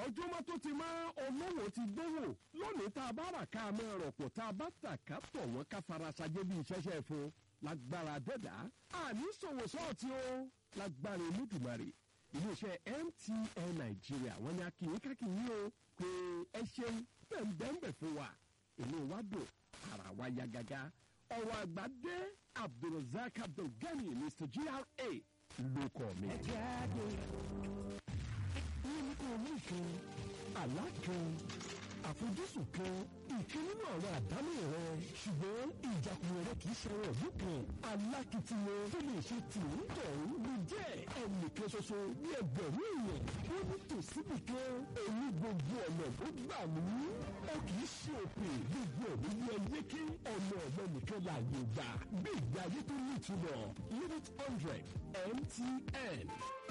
ojúmọ́ tó ti mọ́ olówó ti gbówó lónìí tá a bá rà ká mọ́ ọ̀rọ̀pọ̀ tá a bá tà ká tọ̀ wọ́n ká fara ṣajẹ́ bí iṣẹ́ṣẹ́ fún lágbára dẹ́dá àní ṣòwò sọ́ọ̀tì o lágbára Olódùmarè iléeṣẹ́ MTN Nàìjíríà wọ́n ní akínyín kákínyín o pé ẹ ṣeun bẹ́ẹ̀ fún wa inú wa dùn ara wa ya gágá ọ̀rọ̀ àgbà dé Abdulrasaq Abdulgani Mr. GRA ló kọ́ mi. ẹ jẹ́ àgbè. ní kò ní kan àlá kan àfojúsùn kan ìkan nínú àwọn àdámọ̀ rẹ ṣùgbọ́n ìjàkùn rẹ kì í ṣe ọ̀rọ̀ yìí kan alákìtìyàn tó lè ṣe tìǹ tọ̀hún ló jẹ́ ẹnìkan ṣoṣo ní ẹgbẹ̀rún èèyàn ó ní tòsíbì kan èyí gbogbo ọ̀nà tó gbà mí ó kì í ṣe òpè gbogbo ọ̀nà ní ẹyẹkẹ ọ̀nà ọ̀nà nìkan láàyè gbà bí ìgbé ayé tó ní ìtumọ̀ unit 100 MTN.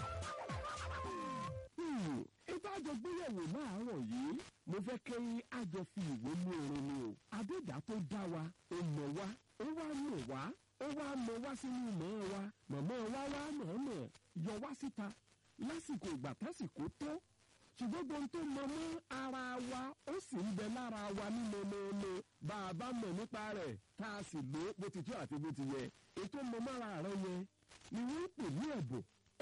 ìbájọ gbéyẹ̀wò láàárọ̀ yìí mo fẹ́ kí àjọ fi ìwé mú orin ni o adédà tó dá wa ó mọ̀ wá ó wá mọ̀ wá ó wá mọ̀ wá sínú mọ̀ wa mọ̀mọ́ wa wá mọ̀ọ́mọ̀ yọ wá síta lásìkò ìgbà tásìkò tó ṣùgbọ́n gbogbo tó mọ mọ́ ara wa ó sì ń bẹ lára wa ní mọ́mọ́mọ́ bá a bá mọ̀ nípa rẹ̀ tá a sì lò ó bó ti tó àti bó ti yẹ ètò mọ́ mára rẹ yẹn ni wọ́n pè ní ẹ̀bùn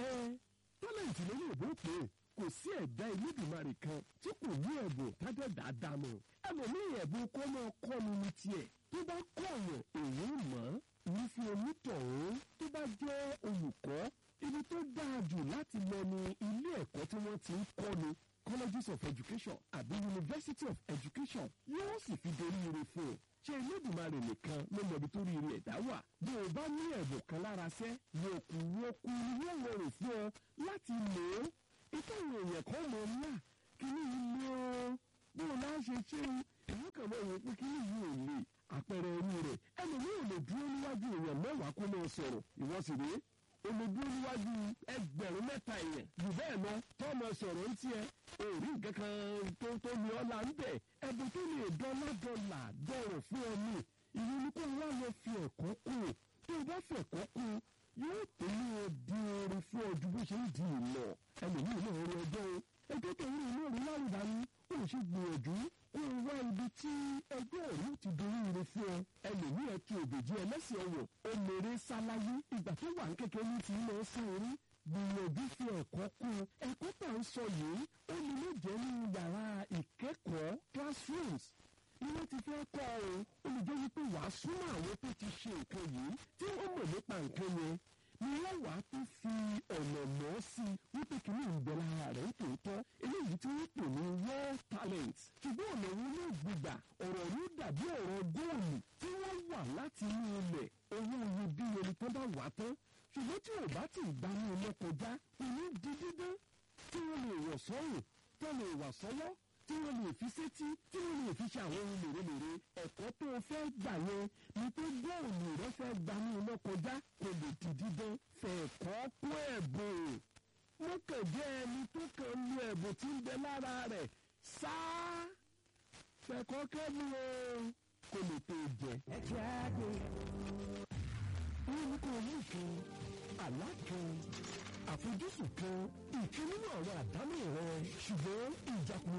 tálẹ̀ǹtì lórí ìbò pé kò sí ẹ̀dá Elédùmarè kan tí kò ní ẹ̀bùn tájẹ̀dá dámọ̀ ẹlòmíì ẹ̀bùn kọ́ máa kọ́ni ní tiẹ̀ tó bá kọ̀ọ̀yàn èyí mọ̀ ní fún onítọ̀hún tó bá jẹ́ olùkọ́ ibi tó dáa jù láti lọ ní ilé ẹ̀kọ́ tí wọ́n ti ń kọ́ni colleges of education àbí university of education yóò sì fi dorí ire fún un ṣe Elédùmarè nìkan ló mọ ibi tó rí ire ẹ̀dá wà bí o bá ní ẹ̀bùn kan lára sẹ́ wọ́kù yóò rọrùn fún ọ láti lò ó ìtàn èèyàn kan mọ̀ ńlá kíní yìí lé o bí o máa ṣe ṣe o èyí kan mọ̀ wọ́n pé kíní yìí ò lè àpẹẹrẹ ẹni rẹ̀ ẹlòmíì ò lè dúró níwájú èèyàn mẹ́wàá kó máa sọ̀rọ̀ ìwọ sì rèé o lè dúró níwájú ẹgbẹ̀rún mẹ́ta èèyàn jù bẹ́ẹ̀ lọ tó máa sọ̀rọ̀ ń tiẹ̀ òrí nǹkan kan tó ní ọ́ là ń bẹ̀ ẹ̀bùn tó lè dọ́là dọ̀rọ̀ fún ọ ní ìlú ní kó wá lọ fi ẹ̀kọ́ kù tó o bá fẹ̀kọ́ kù yóò tó ní o di orin fún ọ ju bó ṣe ń di ìlọ ẹlòmíì náà rí ọjọ́ o ẹgbẹ́ tó ń rí inú rí lárúbá ní ó ṣe gbìyànjú kó o wá ibi tí ẹgbẹ́ òru ti dorí ire fún ọ ẹlòmíì ẹ ti òbèjì ẹlẹ́sìn ọ̀wọ̀ ó mèrè sáláyé ìgbà tó wà ní kékeré ní ti ń lọ sí orí gbìyànjú fi ẹ̀kọ́ kún ẹ̀kọ́ tá à ń sọ yìí ó ní ló jẹ́ ní yàrá ìkẹ́kọ̀ọ́ classrooms ni wọ́n ti fẹ́ kọ́ ọ ó lè jẹ́ wípé wàá súnmọ́ àwọn tó ti ṣe nǹkan yìí tí wọ́n mọ̀ nípa nǹkan yẹn ni wọ́n wàá tó fi ọ̀nà mọ́ sí wípé kí ní ìbẹ̀ lára rẹ̀ tòótọ́ eléyìí tí wọ́n pè ní raw talent ṣùgbọ́n ọ̀nà wọn náà gbígbà ọ̀rọ̀ ló dàbí ọ̀rọ̀ góòlù tí wọ́n wà láti inú ilẹ̀ owó iyebíye ni tó bá wà tán ṣùgbọ́n tí ò bá ti gbà ní ilé kọjá kò ní di dídán tí wọ́n lè wọ̀ sọ́rùn tó lè wà sọ́wọ́ tí wọ́n lè fi sétí tí wọ́n lè fi ṣe àwọn ohun mèremère ẹ̀kọ́ tó o fẹ́ gbà yẹn ni pé góòlù rẹ fẹ́ gba ní iná kọjá kò lè ti dídán fẹ̀kọ́ kún ẹ̀bùn wọ́n kàn jẹ́ ẹni tó kàn lu ẹ̀bùn tí ń bẹ lára rẹ̀ sáá fẹ̀kọ́ kẹ́lu o kò lè tó jẹ. ẹ jẹ́ àgbè. wọ́n kò ní kan àlá kan àfojúsùn kan ìkan nínú àwọn àdámọ̀ rẹ ṣùgbọ́n ìjàkùn